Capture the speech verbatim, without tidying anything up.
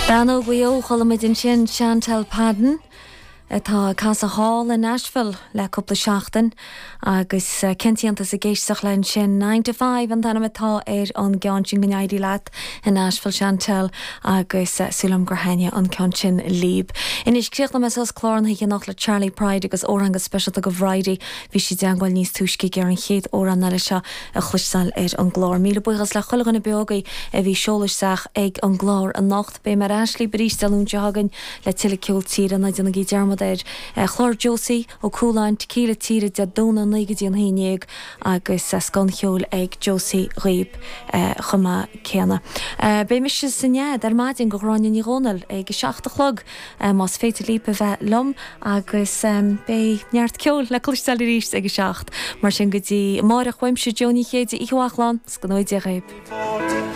Bano gwio cholamid in sin Chantal Padden Tá Casa Hall in Nashville le cúpla seachtain agus uh, Kentiantas a géisteach lein sin nine to five an tanna tá ar an gceann sin gneidí leat in Nashville Chantal agus uh, Sulam Gurhaine an ceann sin líb. Inis críochna me sos chlárna hi nach le Charlie Pride agus órangas specialta go bhraidí bhí si deangáil níos túisci gur an chéad óran na seo a chluisteáil ar an glár. Míle buchas le chulagan na beagaí a bhí seolaisteach ag an glár a nacht bé mar Ashley Brístalún hagan le tiile ceol tíra na duna gí dearmad er Chlár Josie ó Cúláin tequila tíre de dóna naigidí an héineag agus scan cheol ag Josie Reeb chuma céna. Bé mis sinnéad ar maidin go ráin ní rónal ag seachtalog más féidir lípa bheith lom agus bé neart ceol le cluistal ríist ag seacht mar sin gotí mar a chuimse Johnny chéide ihuaachlan scanóide Reeb.